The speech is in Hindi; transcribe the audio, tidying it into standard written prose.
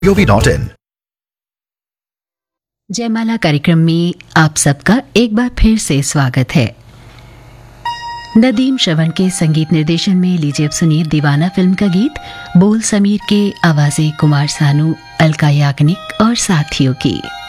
UV.in। जयमाला कार्यक्रम में आप सबका एक बार फिर से स्वागत है। नदीम श्रवण के संगीत निर्देशन में लीजिए अब सुनिए दीवाना फिल्म का गीत, बोल समीर के, आवाजें कुमार सानू, अलका याग्निक और साथियों की।